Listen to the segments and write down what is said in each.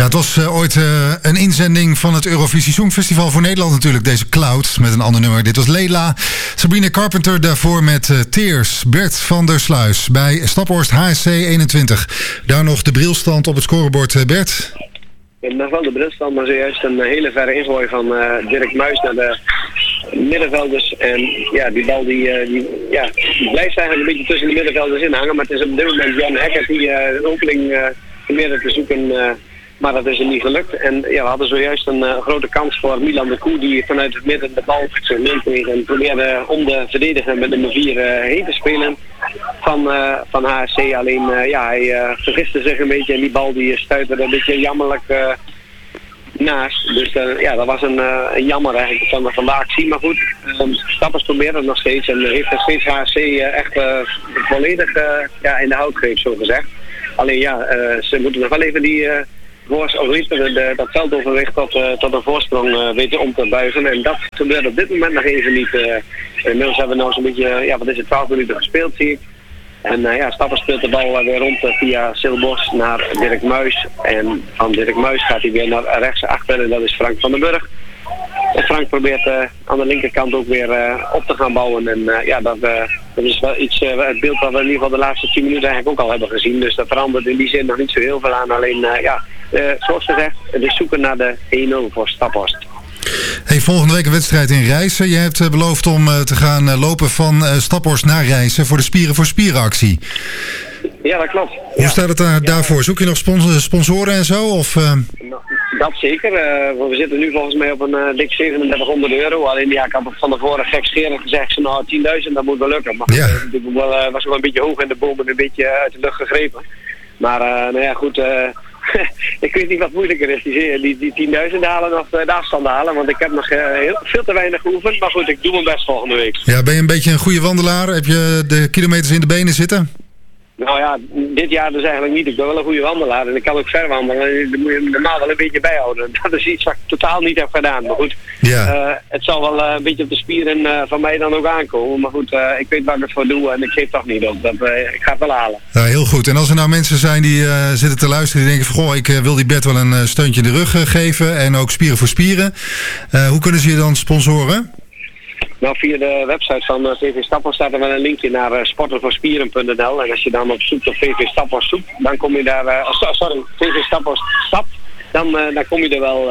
Ja, het was ooit een inzending van het Eurovisie Songfestival voor Nederland natuurlijk. Deze Cloud met een ander nummer. Dit was Leila. Sabrina Carpenter daarvoor met Tears. Bert van der Sluis bij Staphorst HSC 21. Daar nog de brilstand op het scorebord, Bert. Nog wel de brilstand, maar zojuist een hele verre ingooi van Dirk Muis naar de middenvelders. En ja, die bal die blijft eigenlijk een beetje tussen de middenvelders in hangen. Maar het is op dit moment Jan Hekker die een opening probeerde te zoeken. Maar dat is hem niet gelukt. En ja, we hadden zojuist een grote kans voor Milan de Koe die vanuit het midden de bal meekreeg en probeerde om de verdediger met nummer 4 heen te spelen van HSC. Alleen hij vergiste zich een beetje en die bal die stuitte er een beetje jammerlijk naast. Dus dat was een jammer eigenlijk van de actie. Maar goed, Stappers probeert het nog steeds en heeft er steeds HSC echt volledig in de houtgreep zo gezegd. Alleen ze moeten nog wel even dat veldoverwicht tot een voorsprong weten om te buigen. En dat gebeurt op dit moment nog even niet. Inmiddels hebben we nou zo'n beetje, 12 minuten gespeeld zie ik. En Stappers speelt de bal weer rond via Silbos naar Dirk Muis. En van Dirk Muis gaat hij weer naar rechts achter en dat is Frank van den Burg. En Frank probeert aan de linkerkant ook weer op te gaan bouwen. En dat is wel iets, het beeld wat we in ieder geval de laatste 10 minuten eigenlijk ook al hebben gezien. Dus dat verandert in die zin nog niet zo heel veel aan. Alleen, zoals gezegd, het is zoeken naar de 1-0 voor Staphorst. Hey, volgende week een wedstrijd in Rijssen. Je hebt beloofd om te gaan lopen van Staphorst naar Rijssen voor de Spieren voor Spieren actie. Ja, dat klopt. Hoe staat het daarvoor? Zoek je nog sponsoren en zo? Of, Dat zeker. We zitten nu volgens mij op een dik €3700. Alleen ik had van tevoren gekscherend gezegd, 10.000, dat moet wel lukken. Maar het was wel een beetje hoog in de bomen, een beetje uit de lucht gegrepen. Maar goed, ik weet niet wat moeilijker is, die 10.000 halen of de afstand halen. Want ik heb nog veel te weinig geoefend. Maar goed, ik doe mijn best volgende week. Ja, ben je een beetje een goede wandelaar? Heb je de kilometers in de benen zitten? Nou ja, dit jaar dus eigenlijk niet. Ik ben wel een goede wandelaar en ik kan ook ver wandelen. Daar moet je normaal wel een beetje bijhouden. Dat is iets wat ik totaal niet heb gedaan. Maar goed, het zal wel een beetje op de spieren van mij dan ook aankomen. Maar goed, ik weet waar ik het voor doe en ik geef toch niet op. Ik ga het wel halen. Ja, heel goed. En als er nou mensen zijn die zitten te luisteren die denken van goh, ik wil die Bert wel een steuntje in de rug geven en ook Spieren voor Spieren. Hoe kunnen ze je dan sponsoren? Nou, via de website van VV Staphorst staat er wel een linkje naar sportenvoorspieren.nl. En als je dan op zoekt op VV Staphorst zoekt, dan kom je daar... VV Staphorst stap, dan kom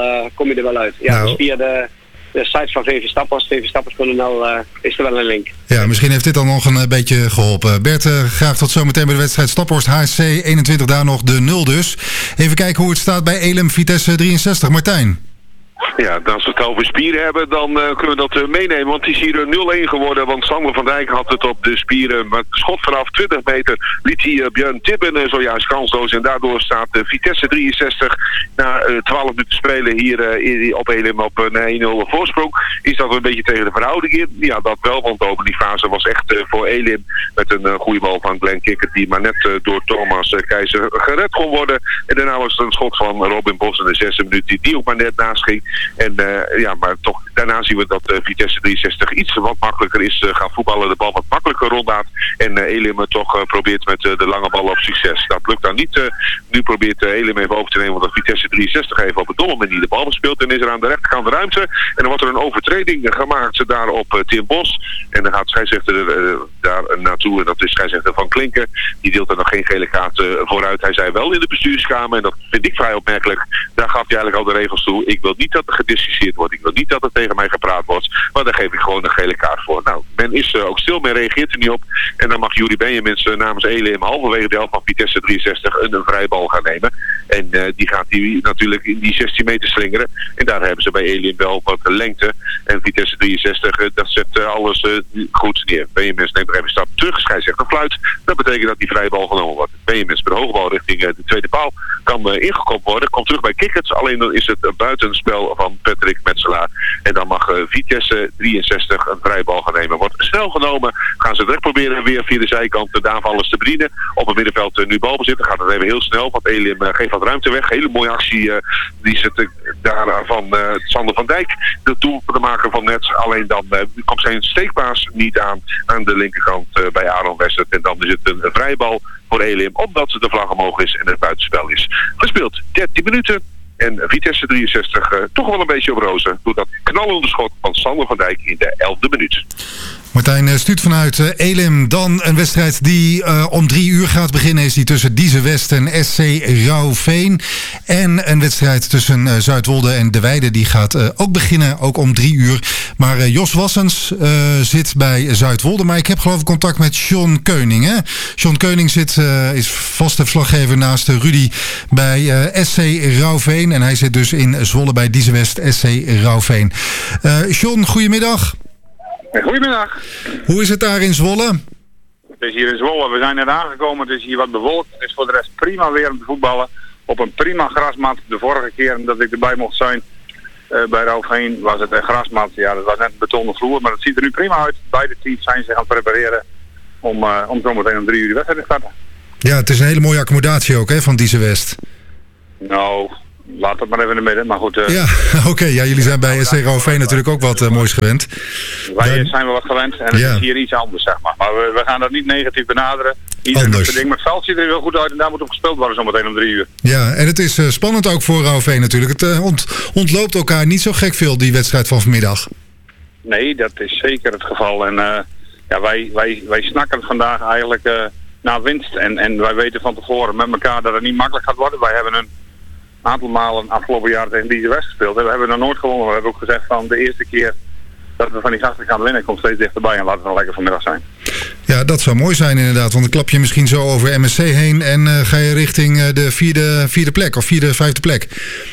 je er wel uit. Ja, nou. Dus via de site van VV Staphorst, vvstaphorst.nl, is er wel een link. Ja, misschien heeft dit dan nog een beetje geholpen. Bert, graag tot zometeen bij de wedstrijd Staphorst HSC 21, daar nog de 0 dus. Even kijken hoe het staat bij Elim Vitesse 63. Martijn. Ja, als we het over Spieren hebben, dan kunnen we dat meenemen. Want het is hier 0-1 geworden. Want Sander van Dijk had het op de Spieren. Maar het schot vanaf 20 meter liet hij Björn Tibben zojuist kansloos. En daardoor staat Vitesse 63 na 12 minuten spelen hier op Elim op een 1-0 voorsprong. Is dat een beetje tegen de verhouding in? Ja, dat wel. Want de openingsfase was echt voor Elim. Met een goede bal van Glenn Kikkert. Die maar net door Thomas Keizer gered kon worden. En daarna was het een schot van Robin Bos in de 6e minuut. Die ook maar net naast ging. En maar toch, daarna zien we dat Vitesse 63 iets wat makkelijker is gaan voetballen. De bal wat makkelijker rondgaat. En Elim toch probeert met de lange bal op succes. Dat lukt dan niet. Nu probeert Elim even over te nemen. Want Vitesse 63 even op een domme manier de bal bespeelt. En is er aan de rechterkant ruimte. En dan wordt er een overtreding gemaakt daar op Tim Bos. En dan gaat scheidsrechter daar naartoe. En dat is scheidsrechter Van Klinken. Die deelt er nog geen gele kaart vooruit. Hij zei wel in de bestuurskamer. En dat vind ik vrij opmerkelijk. Daar gaf hij eigenlijk al de regels toe. Ik wil niet dat er gediscussieerd wordt. Ik wil niet dat er tegen mij gepraat wordt. Maar daar geef ik gewoon een gele kaart voor. Nou, men is ook stil. Men reageert er niet op. En dan mag Juri Benjamins namens Elim halverwege de helft van Vitesse 63 een vrije bal gaan nemen. En die gaat natuurlijk in die 16 meter slingeren. En daar hebben ze bij Elim wel wat lengte. En Vitesse 63, dat zet alles goed neer. Benjamins neemt er even een stap terug. Scheidsrechter fluit. Dat betekent dat die vrije bal genomen wordt. Benjamins bij de hoge bal richting de tweede paal kan ingekopt worden. Komt terug bij Kikkert. Alleen dan is het buitenspel van Patrick Metselaar. En dan mag Vitesse 63 een vrije bal gaan nemen. Wordt snel genomen. Gaan ze direct proberen weer via de zijkant de aanvallers te bedienen. Op het middenveld nu balbezit. Dan gaat het even heel snel. Want Elim geeft wat ruimte weg. Hele mooie actie. Die zit daar van Sander van Dijk. De doel te maken van net. Alleen dan komt zijn steekpaas niet aan de linkerkant bij Aaron Westert. En dan is het een vrije bal voor Elim. Omdat de vlag omhoog is en het buitenspel is gespeeld. 13 minuten. En Vitesse 63 toch wel een beetje op rozen. Doet dat knallende schot van Sander van Dijk in de 11e minuut. Martijn stuurt vanuit Elim. Dan een wedstrijd die om 3 uur gaat beginnen. Is die tussen Diezen West en SC Rauwveen. En een wedstrijd tussen Zuidwolde en De Weide. Die gaat ook beginnen, ook om 3 uur. Maar Jos Wassens zit bij Zuidwolde. Maar ik heb geloof ik contact met John Keuning. Hè? John Keuning is vaste verslaggever naast Rudy bij SC Rauwveen. En hij zit dus in Zwolle bij Diezen West, SC Rauwveen. John, goedemiddag. Goedemiddag. Hoe is het daar in Zwolle? Het is hier in Zwolle. We zijn net aangekomen. Het is hier wat bewolkt. Het is voor de rest prima weer om te voetballen. Op een prima grasmat. De vorige keer dat ik erbij mocht zijn bij Rauwveen was het een grasmat. Ja, dat was net een betonnen vloer. Maar het ziet er nu prima uit. Beide teams zijn zich aan het prepareren om zometeen om 3 uur de wedstrijd te starten. Ja, het is een hele mooie accommodatie ook hè, van Diezen West. Nou, laat het maar even in de midden. Maar goed. Ja, oké. Ja, jullie zijn bij SC Rauwveen natuurlijk ook wat moois gewend. Wij zijn wel wat gewend en het is hier iets anders, zeg maar. Maar we gaan dat niet negatief benaderen. Iedereen doet het ding, maar het veld ziet er wel goed uit en daar moet op gespeeld worden zometeen om 3 uur. Ja, en het is spannend ook voor Rauwveen natuurlijk. Het ontloopt elkaar niet zo gek veel, die wedstrijd van vanmiddag. Nee, dat is zeker het geval. En ja, wij snakken vandaag eigenlijk naar winst. En wij weten van tevoren met elkaar dat het niet makkelijk gaat worden. Wij hebben een aantal malen afgelopen jaar tegen Diezen West gespeeld. We hebben nog nooit gewonnen. We hebben ook gezegd van de eerste keer dat we van die gasten gaan winnen, komt steeds dichterbij en laten we dan lekker vanmiddag zijn. Ja, dat zou mooi zijn inderdaad, want dan klap je misschien zo over MSC heen en ga je richting de vierde plek of vijfde plek.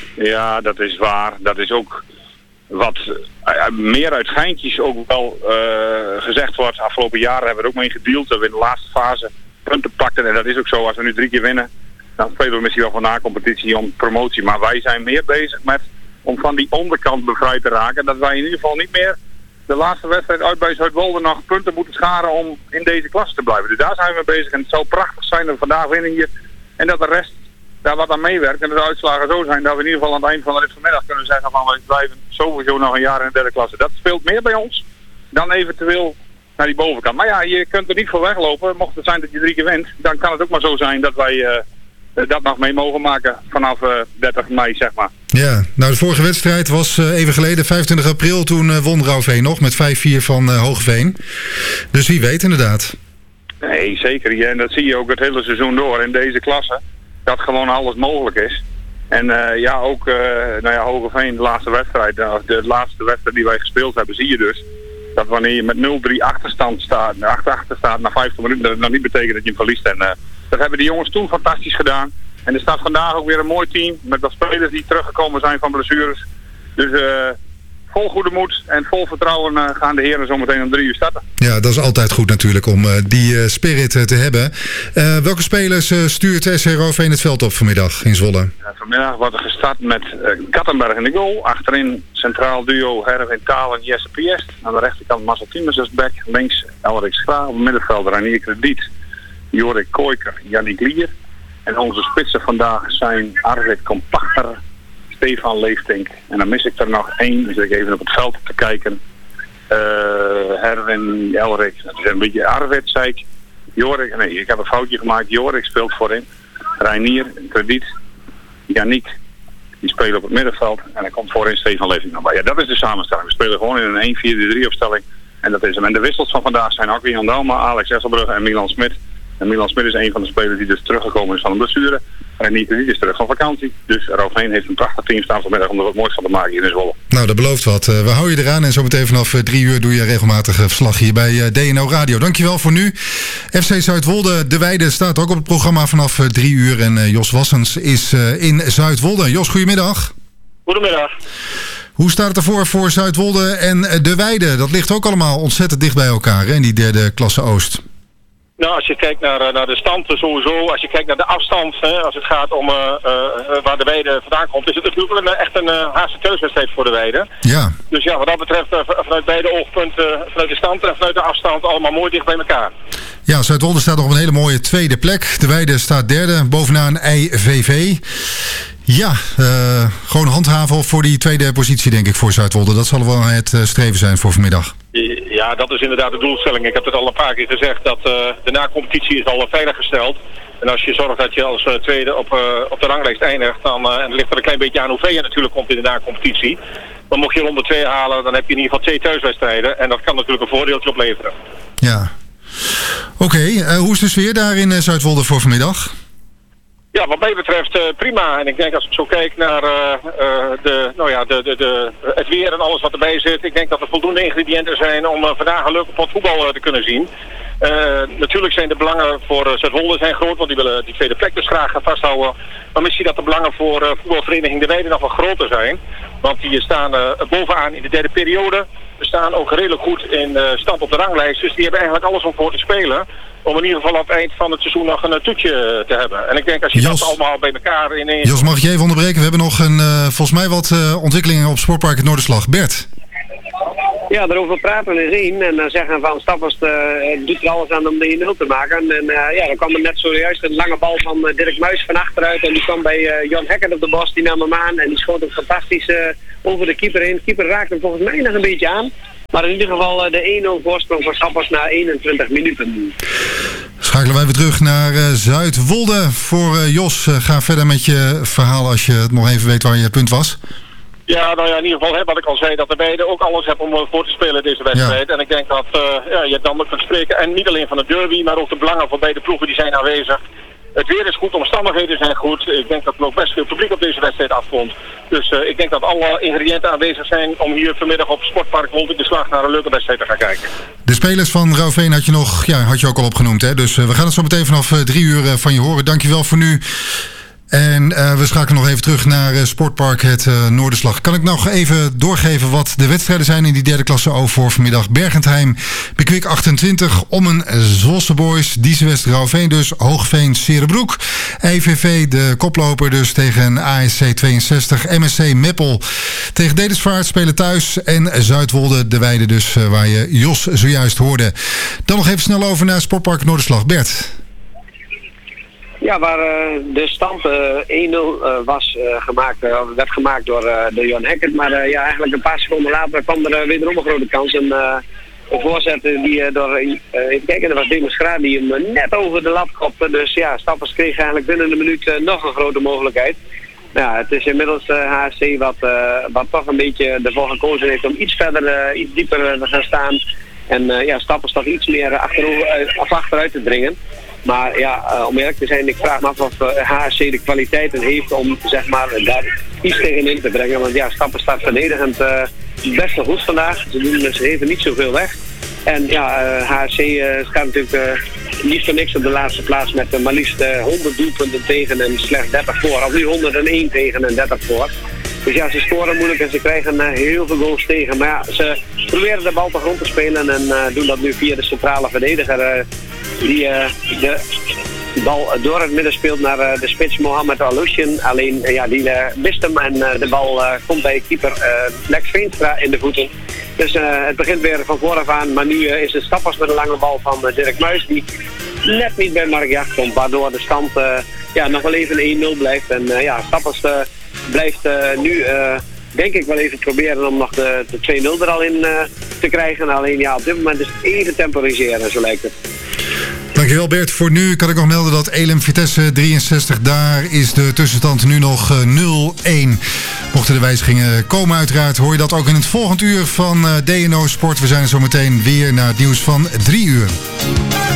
Ja, dat is waar. Dat is ook wat meer uit geintjes ook wel gezegd wordt. Afgelopen jaren hebben we er ook mee gedeeld dat we in de laatste fase punten pakten en dat is ook zo. Als we nu 3 keer winnen, dan spelen we misschien wel van na-competitie om promotie. Maar wij zijn meer bezig met om van die onderkant bevrijd te raken. Dat wij in ieder geval niet meer de laatste wedstrijd uit bij Zuidwolde nog punten moeten scharen om in deze klasse te blijven. Dus daar zijn we mee bezig. En het zou prachtig zijn dat we vandaag winnen hier. En dat de rest daar wat aan meewerkt. En dat de uitslagen zo zijn dat we in ieder geval aan het eind van de rit vanmiddag kunnen zeggen van we blijven sowieso nog een jaar in de 3e klasse. Dat speelt meer bij ons dan eventueel naar die bovenkant. Maar ja, je kunt er niet voor weglopen. Mocht het zijn dat je 3 keer wint, dan kan het ook maar zo zijn dat wij dat nog mee mogen maken vanaf 30 mei, zeg maar. Ja, nou de vorige wedstrijd was even geleden, 25 april, toen won Rauwveen nog met 5-4 van Hoogeveen. Dus wie weet inderdaad. Nee, zeker. Ja, en dat zie je ook het hele seizoen door in deze klasse. Dat gewoon alles mogelijk is. En ja, ook Hoogeveen, de laatste wedstrijd, de laatste wedstrijd die wij gespeeld hebben, zie je dus dat wanneer je met 0-3 achterstand staat, na 50 minuten, dat het nog niet betekent dat je hem verliest. En dat hebben die jongens toen fantastisch gedaan. En er staat vandaag ook weer een mooi team met wat spelers die teruggekomen zijn van blessures. Dus vol goede moed en vol vertrouwen gaan de heren zometeen om 3 uur starten. Ja, dat is altijd goed natuurlijk om die spirit te hebben. Welke spelers stuurt SC Rauwveen het veld op vanmiddag in Zwolle? Vanmiddag wordt er gestart met Kattenberg in de goal. Achterin centraal duo Herwin Taal en Jesse Piest. Aan de rechterkant Marcel Tiemers als back. Links Elrik Schra. Op het middenveld Reinier Krediet, Jorik Kooiker, Jannik Lier. En onze spitsen vandaag zijn Arvid Compachter, Stefan Leeftink. En dan mis ik er nog 1, dus ik even op het veld te kijken. Herwin, Elrik. Dat is een beetje Arvid, zei ik. Jorik, nee, ik heb een foutje gemaakt. Jorik speelt voorin. Reinier, Krediet, Jannik. Die spelen op het middenveld. En dan komt voorin Stefan Leeftink nog bij. Ja, dat is de samenstelling. We spelen gewoon in een 1-4-3 opstelling. En dat is hem. En de wissels van vandaag zijn ook Jan Dalma, Alex Esselbrugge en Milan Smit. En Milan Smit is een van de spelers die dus teruggekomen is van een blessure. En niet is terug van vakantie. Dus Rauwveen heeft een prachtig team staan vanmiddag om er wat moois van te maken hier in Zwolle. Nou, dat belooft wat. We houden je eraan en zometeen vanaf 3 uur doe je regelmatig verslag hier bij DNO Radio. Dankjewel voor nu. FC Zuidwolde, De Weide staat ook op het programma vanaf 3 uur. En Jos Wassens is in Zuidwolde. Jos, goedemiddag. Goedemiddag. Hoe staat het ervoor voor Zuidwolde en De Weide? Dat ligt ook allemaal ontzettend dicht bij elkaar hè, in die 3e klasse Oost. Nou, als je kijkt naar de stand sowieso, als je kijkt naar de afstand, hè, als het gaat om waar De Weide vandaan komt, is het natuurlijk echt een haast thuiswedstrijd voor De Weide. Ja. Dus ja, wat dat betreft, vanuit beide oogpunten, vanuit de stand en vanuit de afstand, allemaal mooi dicht bij elkaar. Ja, Zuidwolde staat nog op een hele mooie 2e plek. De Weide staat 3e, bovenaan IVV. Ja, gewoon handhaven voor die 2e positie denk ik voor Zuidwolde. Dat zal wel het streven zijn voor vanmiddag. Ja, dat is inderdaad de doelstelling. Ik heb het al een paar keer gezegd dat de na-competitie is al veiliggesteld. En als je zorgt dat je als tweede op de ranglijst eindigt, dan en het ligt er een klein beetje aan hoe ver je natuurlijk komt in de na-competitie. Dan mocht je ronde 2 halen, dan heb je in ieder geval 2 thuiswedstrijden. En dat kan natuurlijk een voordeeltje opleveren. Ja. Oké, hoe is de sfeer daar in Zuidwolde voor vanmiddag? Ja, wat mij betreft prima. En ik denk als ik zo kijk naar het weer en alles wat erbij zit. Ik denk dat er voldoende ingrediënten zijn om vandaag een leuke pot voetbal te kunnen zien. Natuurlijk zijn de belangen voor Zuidwolde zijn groot, want die willen die tweede plek dus graag vasthouden. Maar misschien dat de belangen voor voetbalvereniging De Weide nog wel groter zijn. Want die staan bovenaan in de derde periode. We staan ook redelijk goed in stand op de ranglijst. Dus die hebben eigenlijk alles om voor te spelen. Om in ieder geval aan het eind van het seizoen nog een toetje te hebben. En ik denk als je dat allemaal bij elkaar ineens... Jos, mag ik je even onderbreken? We hebben nog volgens mij wat ontwikkelingen op Sportpark het Noorderslag. Bert? Ja, erover praten is één. En dan zeggen van Staphorst doet er alles aan om de 1-0 te maken. En dan kwam er net zojuist een lange bal van Dirk Muis van achteruit. En die kwam bij Jan Hekker op de bos. Die nam hem aan en die schoot hem fantastisch over de keeper heen. De keeper raakte hem volgens mij nog een beetje aan. Maar in ieder geval de 1-0 voorsprong voor Staphorst na 21 minuten. Schakelen wij weer terug naar Zuidwolde voor Jos. Ga verder met je verhaal als je het nog even weet waar je punt was. Ja, nou ja, in ieder geval wat ik al zei, dat de beide ook alles hebben om voor te spelen deze wedstrijd. Ja. En ik denk dat je dan kunt spreken, en niet alleen van de derby, maar ook de belangen van beide ploegen die zijn aanwezig. Het weer is goed, de omstandigheden zijn goed. Ik denk dat er ook best veel publiek op deze wedstrijd afkomt. Dus ik denk dat alle ingrediënten aanwezig zijn om hier vanmiddag op Sportpark Wolde de Slag naar een leuke wedstrijd te gaan kijken. De spelers van Rauwveen had je ook al opgenoemd, hè? Dus we gaan het zo meteen vanaf 3 uur van je horen. Dankjewel voor nu. En we schakelen nog even terug naar Sportpark het Noorderslag. Kan ik nog even doorgeven wat de wedstrijden zijn in die derde klasse O voor vanmiddag? Bergentheim, Bekwik 28, Ommen, Zwolse Boys, Diesewest, Rauwveen dus, Hoogveen, Serebroek. EVV, de koploper dus tegen ASC 62, MSC Meppel tegen Dedesvaart spelen thuis. En Zuidwolde, De Weide dus, waar je Jos zojuist hoorde. Dan nog even snel over naar Sportpark Noorderslag. Bert. Ja, waar de stand 1-0 werd gemaakt door Jan Hekker. Maar eigenlijk een paar seconden later kwam er wederom een grote kans. Een voorzet die door, even kijken, dat was Demis Graat die hem net over de lat kopte. Dus ja, Staphorst kreeg eigenlijk binnen een minuut nog een grote mogelijkheid. Ja, het is inmiddels HSC wat toch een beetje ervoor gekozen heeft om iets dieper te gaan staan. En Staphorst toch iets meer achteruit te dringen. Maar ja, om eerlijk te zijn, ik vraag me af of HSC de kwaliteiten heeft om zeg maar daar iets tegenin te brengen. Want ja, Staphorst staat verdedigend best wel goed vandaag. Ze geven niet zoveel weg. En ja, HSC staat natuurlijk niet voor niks op de laatste plaats met maar liefst 100 doelpunten tegen en slechts 30 voor. Of nu 101 tegen en 30 voor. Dus ja, ze scoren moeilijk en ze krijgen heel veel goals tegen. Maar ja, ze proberen de bal te grond te spelen en doen dat nu via de centrale verdediger. Die de bal door het midden speelt naar de spits Mohamed Alushin. Alleen die mist hem en de bal komt bij keeper Lex Veenstra in de voeten. Dus het begint weer van vooraf aan. Maar nu is het Staphorst met een lange bal van Dirk Muis die net niet bij Mark Jacht komt. Waardoor de stand nog wel even 1-0 blijft. En Staphorst blijft nu denk ik wel even proberen om nog de 2-0 er al in te krijgen. Alleen op dit moment is het even temporiseren, zo lijkt het. Dankjewel Bert. Voor nu kan ik nog melden dat Elim Vitesse 63, daar is de tussenstand nu nog 0-1. Mochten de wijzigingen komen uiteraard, hoor je dat ook in het volgende uur van DNO Sport. We zijn er zo meteen weer naar het nieuws van 3 uur.